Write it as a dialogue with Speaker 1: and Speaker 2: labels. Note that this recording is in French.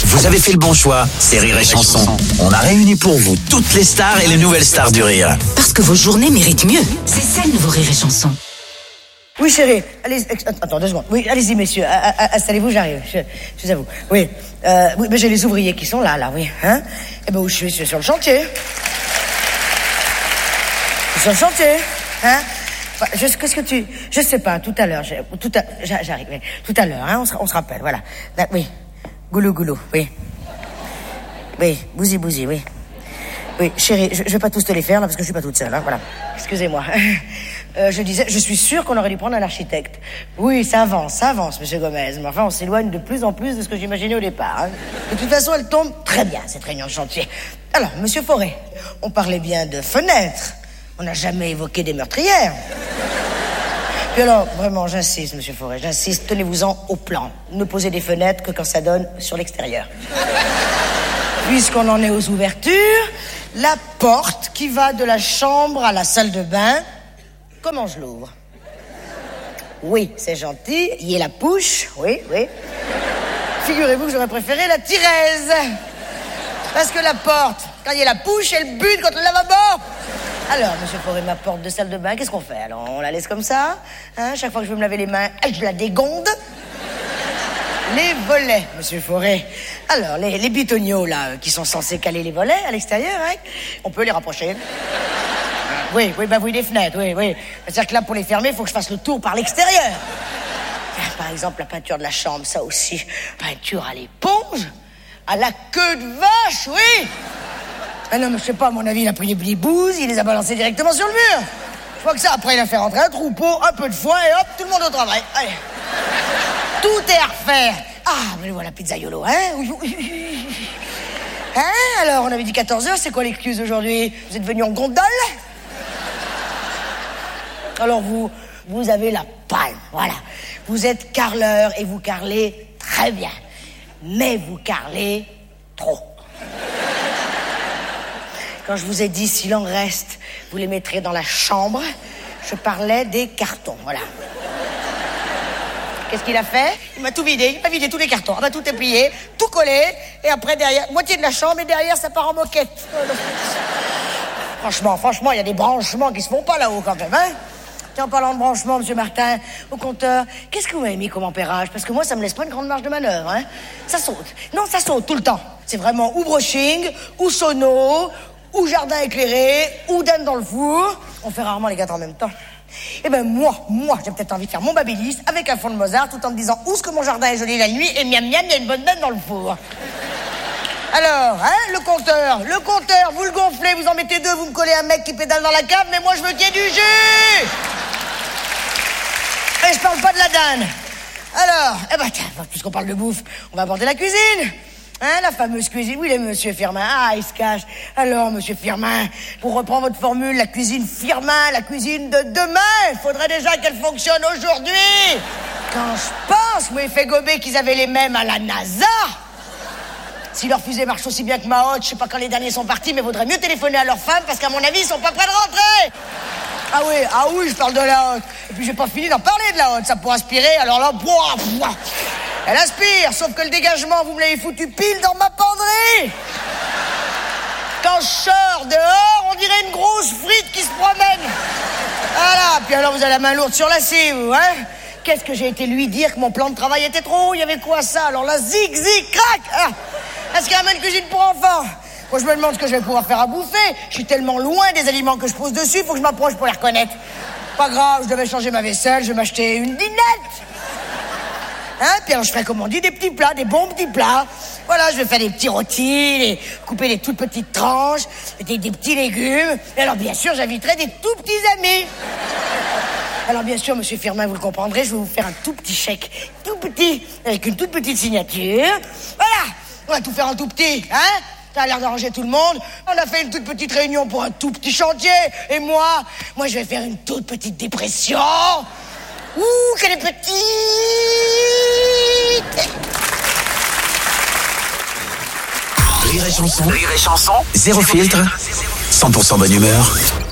Speaker 1: Vous avez fait le bon choix, c'est Rire et Chanson. On a réuni pour vous toutes les stars et les nouvelles stars du rire.
Speaker 2: Parce que vos journées méritent mieux. C'est ça le nouveau Rire et Chanson.
Speaker 3: Oui, chérie, allez, attends 2 secondes. Oui, allez-y, messieurs, installez-vous, j'arrive, je vous avoue. Oui, oui, mais j'ai les ouvriers qui sont là, oui, hein. Eh ben, où je suis sur le chantier. Sur le chantier, hein. Enfin, qu'est-ce que tu... Je sais pas, tout à l'heure, j'arrive, oui. Tout à l'heure, hein, on se rappelle, voilà. Oui, goulou, oui. Oui, bousi, oui. Oui, chérie, je vais pas tous te les faire, là, parce que je suis pas toute seule, hein, voilà. Excusez-moi. Je disais, je suis sûre qu'on aurait dû prendre un architecte. Oui, ça avance, monsieur Gomez. Mais enfin, on s'éloigne de plus en plus de ce que j'imaginais au départ, hein. De toute façon, elle tombe très bien, cette réunion de chantier. Alors, monsieur Forêt, on parlait bien de fenêtres. On n'a jamais évoqué des meurtrières. Puis alors, vraiment, j'insiste, monsieur Forêt, j'insiste, tenez-vous-en au plan. Ne posez des fenêtres que quand ça donne sur l'extérieur. Puisqu'on en est aux ouvertures, la porte qui va de la chambre à la salle de bain, comment je l'ouvre? Oui, c'est gentil. Y est la pouche, oui. Figurez-vous que j'aurais préféré la Thérèse. Parce que la porte, quand il y a la pouche, elle bute contre le lavabo. Alors, monsieur Forêt, ma porte de salle de bain, qu'est-ce qu'on fait? Alors, on la laisse comme ça, hein? Chaque fois que je veux me laver les mains, je la dégonde. Les volets, monsieur Forêt. Alors, les bitognos, là, qui sont censés caler les volets à l'extérieur, hein, on peut les rapprocher. Oui, les fenêtres, oui. C'est-à-dire que là, pour les fermer, il faut que je fasse le tour par l'extérieur. Par exemple, la peinture de la chambre, ça aussi. Peinture à l'éponge, à la queue de vache, oui. Ah non, mais je sais pas, à mon avis, il a pris les bouses, il les a balancées directement sur le mur. Je crois que ça, après, il a fait rentrer un troupeau, un peu de foin, et hop, tout le monde au travail. Allez. Tout est à refaire. Ah, mais voilà, pizzaiolo, hein? Hein? Alors, on avait dit 14h, c'est quoi l'excuse aujourd'hui? Vous êtes venu en gondole? Alors, vous avez la palme, voilà. Vous êtes carreleur et vous carrelez très bien. Mais vous carrelez trop. Quand je vous ai dit, s'il en reste, vous les mettrez dans la chambre, je parlais des cartons, voilà. Qu'est-ce qu'il a fait? Il m'a tout vidé, il m'a vidé tous les cartons. Ah bah, tout est plié, tout collé, et après, derrière, moitié de la chambre, et derrière, ça part en moquette. Franchement, il y a des branchements qui se font pas là-haut, quand même, hein? Tiens, en parlant de branchement, monsieur Martin, au compteur, qu'est-ce que vous m'avez mis comme ampérage? Parce que moi, ça me laisse pas une grande marge de manœuvre, hein? Ça saute. Non, ça saute tout le temps. C'est vraiment ou brushing, ou sono, ou jardin éclairé, ou dame dans le four. On fait rarement les 4 en même temps. Eh ben moi, j'ai peut-être envie de faire mon babyliss avec un fond de Mozart tout en me disant où est-ce que mon jardin est joli la nuit et miam, il y a une bonne dame dans le four. Alors, hein, le compteur, vous le gonflez, vous en mettez 2, vous me collez un mec qui pédale dans la cave, mais moi je veux qu'il y ait du jus. Et je parle pas de la dinde. Alors, eh ben tiens, puisqu'on parle de bouffe, on va aborder la cuisine. Hein, la fameuse cuisine. Oui, monsieur Firmin. Ah, il se cache. Alors, monsieur Firmin, pour reprendre votre formule, la cuisine Firmin, la cuisine de demain, il faudrait déjà qu'elle fonctionne aujourd'hui. Quand je pense, moi, il fait gober qu'ils avaient les mêmes à la NASA. Si leur fusée marche aussi bien que ma hotte, je sais pas quand les derniers sont partis, mais vaudrait mieux téléphoner à leurs femmes parce qu'à mon avis, ils sont pas prêts de rentrer. Ah oui, je parle de la hotte. Et puis j'ai pas fini d'en parler de la hotte. Ça pourrait aspirer, alors là, elle aspire, sauf que le dégagement, vous me l'avez foutu pile dans ma penderie. Quand je sors dehors, on dirait une grosse frite qui se promène. Voilà, puis alors vous avez la main lourde sur la scie, vous, hein? Qu'est-ce que j'ai été lui dire que mon plan de travail était trop haut? Il y avait quoi ça? Alors là, zig, crac. Ah. Est-ce qu'il y a même une cuisine pour enfants? Moi, je me demande ce que je vais pouvoir faire à bouffer. Je suis tellement loin des aliments que je pose dessus, faut que je m'approche pour les reconnaître. Pas grave, je devais changer ma vaisselle, je vais m'acheter une dinette. Hein? Puis alors, je ferai, comme on dit, des petits plats, des bons petits plats. Voilà, je vais faire des petits rôtis, couper des toutes petites tranches, des petits légumes. Et alors, bien sûr, j'inviterai des tout petits amis. Alors, bien sûr, monsieur Firmin, vous le comprendrez, je vais vous faire un tout petit chèque, tout petit, avec une toute petite signature. Voilà, on va tout faire en tout petit, hein? Ça a l'air d'arranger tout le monde. On a fait une toute petite réunion pour un tout petit chantier. Et moi, je vais faire une toute petite dépression. Ouh, qu'elle est petite!
Speaker 1: Rire et chanson. Zéro filtre. 100% bonne humeur.